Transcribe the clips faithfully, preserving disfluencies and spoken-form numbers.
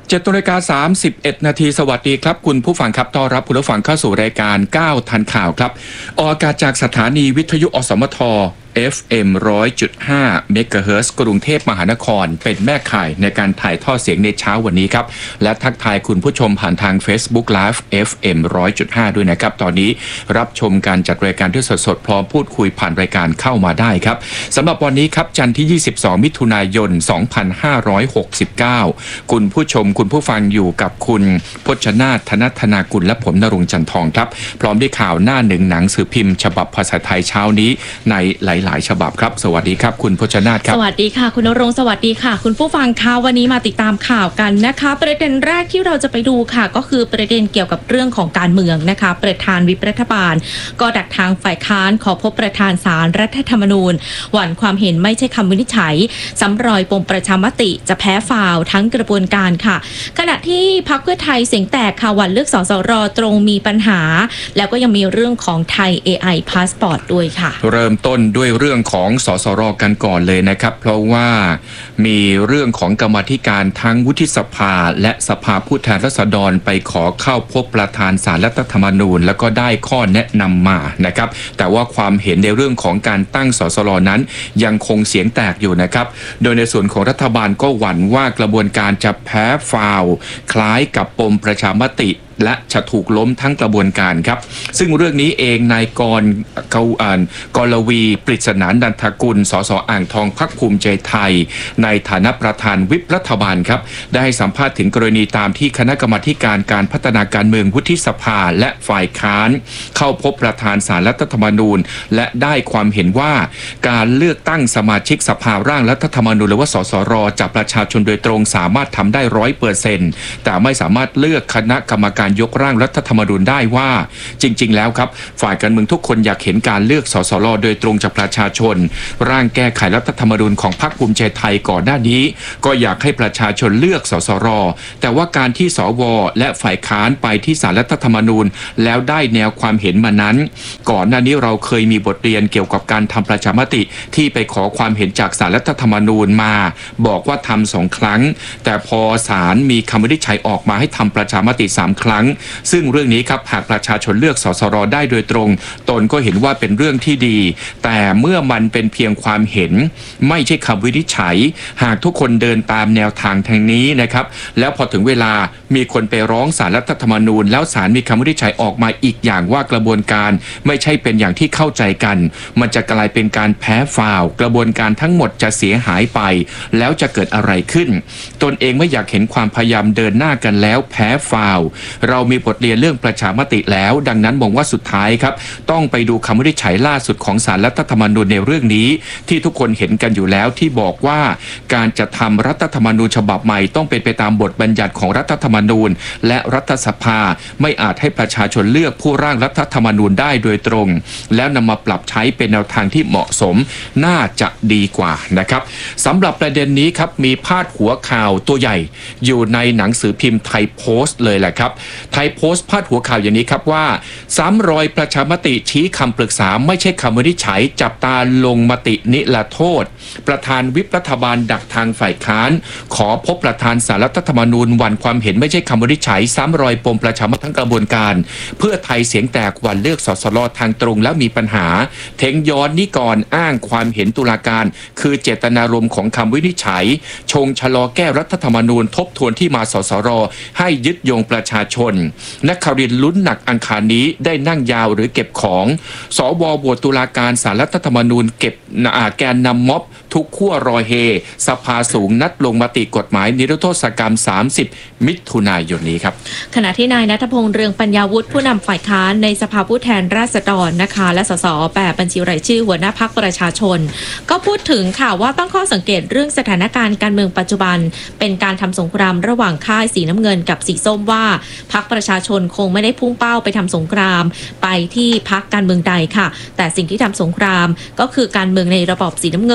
เจ็ดนาฬิกาสามสิบเอ็ดนาทีสวัสดีครับคุณผู้ฟังครับต้อนรับคุณผู้ฟังเข้าสู่รายการก้าวทันข่าวครับออกอากาศจากสถานีวิทยุอสมท เอฟ เอ็ม หนึ่งร้อยจุดห้า เมกะเฮิรตซ์กรุงเทพมหานครเป็นแม่ข่ายในการถ่ายทอดเสียงในเช้าวันนี้ครับและทักทายคุณผู้ชมผ่านทาง Facebook Live เอฟ เอ็ม หนึ่งร้อยจุดห้า ด้วยนะครับตอนนี้รับชมการจัดรายการที่สดๆพร้อมพูดคุยผ่านรายการเข้ามาได้ครับสำหรับวันนี้ครับจันทร์ที่ยี่สิบสองมิถุนายนสองพันห้าร้อยหกสิบเก้าคุณผู้ชมคุณผู้ฟังอยู่กับคุณพจนาถ ธนธนากุลและผมณรงค์จันทองครับพร้อมด้วยข่าวหน้าหนึ่งหนังสือพิมพ์ฉบับภาษาไทยเช้านี้ในหลายๆฉบับครับสวัสดีครับคุณพจนาถครับสวัสดีค่ะคุณณรงค์สวัสดีค่ะคุณผู้ฟังค่ะวันนี้มาติดตามข่าวกันนะคะประเด็นแรกที่เราจะไปดูค่ะก็คือประเด็นเกี่ยวกับเรื่องของการเมืองนะคะประธานวิปรัฐบาลก็ดักทางฝ่ายค้านขอพบประธานศาลรัฐธรรมนูญหวั่นความเห็นไม่ใช่คำวินิจฉัยซ้ำรอยปมประชามติจะแพ้ฟาวทั้งกระบวนการค่ะขณะที่พรรคเพื่อไทยเสียงแตกค่ะหวั่นเลือกสสรตรงมีปัญหาแล้วก็ยังมีเรื่องของไทย เอ ไอ Passport ด้วยค่ะเริ่มต้นด้วยเรื่องของสสรกันก่อนเลยนะครับเพราะว่ามีเรื่องของกรรมาธิการทั้งวุฒิสภาและสภาผู้แทนราษฎรไปขอเข้าพบประธานศาลรัฐธรรมนูญแล้วก็ได้ข้อแนะนำมานะครับแต่ว่าความเห็นในเรื่องของการตั้งสสรนั้นยังคงเสียงแตกอยู่นะครับโดยในส่วนของรัฐบาลก็หวั่นว่ากระบวนการจะแพ้ฟาวคล้ายกับปมประชามติและจะถูกล้มทั้งกระบวนการครับซึ่งเรื่องนี้เองนายกรเกาอ่านกรวีปริศนานันทกุลสสอ่างทองพรรคภูมิใจไทยในฐานะประธานวิปรัฐบาลครับได้ให้สัมภาษณ์ถึงกรณีตามที่คณะกรรมาการการพัฒนาการเมืองวุฒิสภาและฝ่ายค้านเข้าพบประธานศาลรัฐธรรมนูญและได้ความเห็นว่าการเลือกตั้งสมาชิกสภาร่างรัฐธรรมนูญหรือว่าสสรจากประชาชนโดยตรงสามารถทำได้ร้อยเปอร์เซ็นต์แต่ไม่สามารถเลือกคณะกรรมการยกร่างรัฐธรรมนูญได้ว่าจริงๆแล้วครับฝ่ายการเมืองทุกคนอยากเห็นการเลือกสสรโดยตรงจากประชาชนร่างแก้ไขรัฐธรรมนูญของพรรคภูมิใจไทยก่อนหน้านี้ก็อยากให้ประชาชนเลือกสสรแต่ว่าการที่สวและฝ่ายค้านไปที่ศาลรัฐธรรมนูญแล้วได้แนวความเห็นมานั้นก่อนหน้านี้เราเคยมีบทเรียนเกี่ยวกับการทำประชามติที่ไปขอความเห็นจากศาลรัฐธรรมนูญมาบอกว่าทำสองครั้งแต่พอศาลมีคำวินิจฉัยออกมาให้ทำประชามติสามครั้งซึ่งเรื่องนี้ครับหากประชาชนเลือกสสรได้โดยตรงตนก็เห็นว่าเป็นเรื่องที่ดีแต่เมื่อมันเป็นเพียงความเห็นไม่ใช่คำวินิจฉัยหากทุกคนเดินตามแนวทางทางนี้นะครับแล้วพอถึงเวลามีคนไปร้องศาลรัฐธรรมนูญแล้วศาลมีคำวินิจฉัยออกมาอีกอย่างว่ากระบวนการไม่ใช่เป็นอย่างที่เข้าใจกันมันจะกลายเป็นการแพ้ฟาวกระบวนการทั้งหมดจะเสียหายไปแล้วจะเกิดอะไรขึ้นตนเองไม่อยากเห็นความพยายามเดินหน้ากันแล้วแพ้ฟาวเรามีบทเรียนเรื่องประชามติแล้วดังนั้นมองว่าสุดท้ายครับต้องไปดูคำวินิจฉัยล่าสุดของศาลรัฐธรรมนูญในเรื่องนี้ที่ทุกคนเห็นกันอยู่แล้วที่บอกว่าการจะทำรัฐธรรมนูญฉบับใหม่ต้องเป็นไปตามบทบัญญัติของรัฐธรรมนูญและรัฐสภาไม่อาจให้ประชาชนเลือกผู้ร่างรัฐธรรมนูญได้โดยตรงแล้วนำมาปรับใช้เป็นแนวทางที่เหมาะสมน่าจะดีกว่านะครับสำหรับประเด็นนี้ครับมีพาดหัวข่าวตัวใหญ่อยู่ในหนังสือพิมพ์ไทยโพสต์เลยแหละครับไทยโพสต์พาดหัวข่าวอย่างนี้ครับว่าซ้ำรอยประชามติชี้คำปรึกษาไม่ใช่คำวินิจฉัยจับตาลงมตินิรโทษประธานวิปรัฐบาลดักทางฝ่ายค้านขอพบประธานศาลรัฐธรรมนูญวันความเห็นไม่ใช่คำวินิจฉัยซ้ำรอยปมประชามติทั้งกระบวนการเพื่อไทยเสียงแตกวันเลือกสสรทางตรงแล้วมีปัญหาเทงย้อนนิกรอ้างความเห็นตุลาการคือเจตนารมณ์ของคำวินิจฉัยชงชะลอแก้รัฐธรรมนูญทบทวนที่มาสสรให้ยึดโยงประชาชนนักข่าวรินลุ้นหนักอังคารนี้ได้นั่งยาวหรือเก็บของสวโหวตตุลาการศาลรัฐธรรมนูญเก็บแกนนำม็อบทุกขั้วรอเฮสภาสูงนัดลงมติกฎหมายนิรโทษกรรมสามสิบมิถุนายนนี้ครับขณะที่นายณัฐพงษ์เรืองปัญญาวุฒิผู้นำฝ่ายค้านในสภาผู้แทนราษฎรนะคะและสสแบบบัญชีรายชื่อหัวหน้าพรรคประชาชนก็พูดถึงค่ะว่าตั้งข้อสังเกตเรื่องสถานการณ์การเมืองปัจจุบันเป็นการทำสงครามระหว่างค่ายสีน้ำเงินกับสีส้มว่าพรรคประชาชนคงไม่ได้พุ่งเป้าไปทำสงครามไปที่พรรคการเมืองใดค่ะแต่สิ่งที่ทำสงครามก็คือการเมืองในระบอบสีน้ำเงิน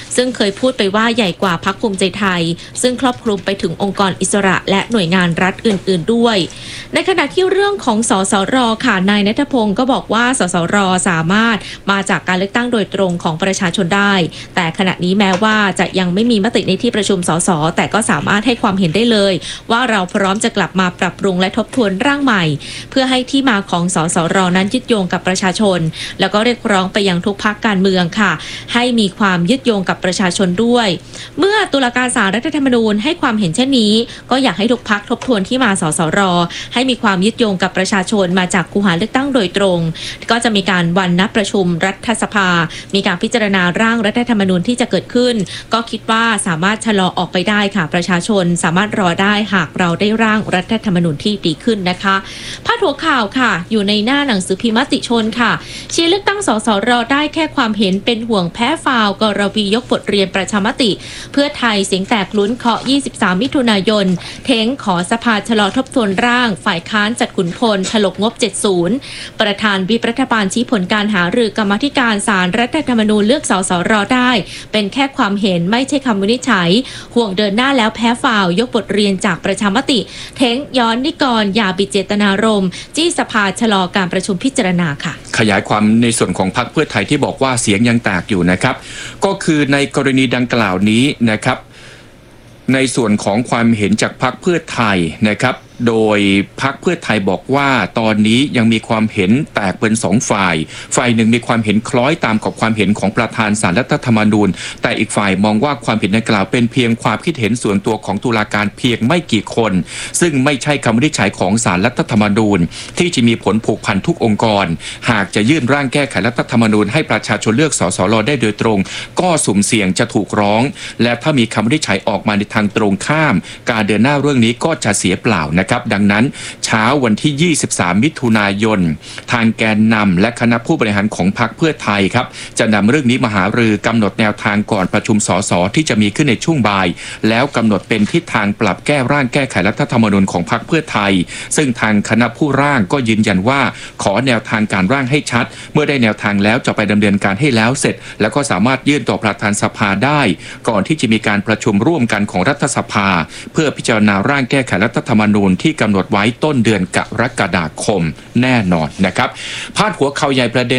ซึ่งเคยพูดไปว่าใหญ่กว่าพรรคภูมิใจไทยซึ่งครอบคลุมไปถึงองค์กรอิสระและหน่วยงานรัฐอื่นๆด้วยในขณะที่เรื่องของสสรค่ะนายณัฐพงศ์ก็บอกว่าสสรสามารถมาจากการเลือกตั้งโดยตรงของประชาชนได้แต่ขณะนี้แม้ว่าจะยังไม่มีมติในที่ประชุมสสแต่ก็สามารถให้ความเห็นได้เลยว่าเราพร้อมจะกลับมาปรับปรุงและทบทวนร่างใหม่เพื่อให้ที่มาของสสรนั้นยึดโยงกับประชาชนแล้วก็เรียกร้องไปยังทุกพรรคการเมืองค่ะให้มีความยึดโยงกับประชาชนด้วยเมื่อตุลาการศาลรัฐธรรมนูญให้ความเห็นเช่นนี้ก็อยากให้ทุกพรรคทบทวนที่มาสสรให้มีความยึดโยงกับประชาชนมาจากคูหาเลือกตั้งโดยตรงก็จะมีการวันนัดประชุมรัฐสภามีการพิจารณาร่างรัฐธรรมนูญที่จะเกิดขึ้นก็คิดว่าสามารถชะลอออกไปได้ค่ะประชาชนสามารถรอได้หากเราได้ร่างรัฐธรรมนูญที่ดีขึ้นนะคะพาดหัวข่าวค่ะอยู่ในหน้าหนังสือพิมพ์มติชนค่ะชี้เลือกตั้งสสรได้แค่ความเห็นเป็นห่วงแพ้ฟาวกรวียกบทเรียนประชามติเพื่อไทยเสียงแตกลุ้นเคาะยี่สิบสามมิถุนายนเท้งขอสภาชะลอทบทวนร่างฝ่ายค้านจัดขุนพลถลกงบเจ็ดสิบประธานวิปรัฐบาลชี้ผลการหารือกรรมาธิการศาลรัฐธรรมนูญเลือกสสรได้เป็นแค่ความเห็นไม่ใช่คำวินิจฉัยห่วงเดินหน้าแล้วแพ้ฟาวยกบทเรียนจากประชามติเท้งย้อนนิกรอย่าบิดเจตนารมณ์จี้สภาชะลอการประชุมพิจารณาค่ะขยายความในส่วนของพรรคเพื่อไทยที่บอกว่าเสียงยังแตกอยู่นะครับก็คือในกรณีดังกล่าวนี้นะครับในส่วนของความเห็นจากพรรคเพื่อไทยนะครับโดยพรรคเพื่อไทยบอกว่าตอนนี้ยังมีความเห็นแตกเป็นสองฝ่ายฝ่ายหนึ่งมีความเห็นคล้อยตามกับความเห็นของประธานศาลรัฐธรรมนูญแต่อีกฝ่ายมองว่าความเห็นดังกล่าวเป็นเพียงความคิดเห็นส่วนตัวของตุลาการเพียงไม่กี่คนซึ่งไม่ใช่คำวินิจฉัยของศาลรัฐธรรมนูญที่จะมีผลผูกพันทุกองค์กรหากจะยื่นร่างแก้ไขรัฐธรรมนูญให้ประชาชนเลือกสสรได้โดยตรงก็สุ่มเสี่ยงจะถูกร้องและถ้ามีคำวินิจฉัยออกมาในทางตรงข้ามการเดินหน้าเรื่องนี้ก็จะเสียเปล่านะครับดังนั้นเช้าวันที่ยี่สิบสามมิถุนายนทางแกนนำและคณะผู้บริหารของพรรคเพื่อไทยครับจะนำเรื่องนี้มาหารือกำหนดแนวทางก่อนประชุมสสที่จะมีขึ้นในช่วงบ่ายแล้วกำหนดเป็นทิศทางปรับแก้ร่างแก้ไขรัฐธรรมนูญของพรรคเพื่อไทยซึ่งทางคณะผู้ร่างก็ยืนยันว่าขอแนวทางการร่างให้ชัดเมื่อได้แนวทางแล้วจะไปดำเนินการให้แล้วเสร็จแล้วก็สามารถยื่นต่อประธานสภาได้ก่อนที่จะมีการประชุมร่วมกันของรัฐสภาเพื่อพิจารณาร่างแก้ไขรัฐธรรมนูญที่กำหนดไว้ต้นเดือนกรกฎาคมแน่นอนนะครับพาดหัวข่าวใหญ่ประเด็น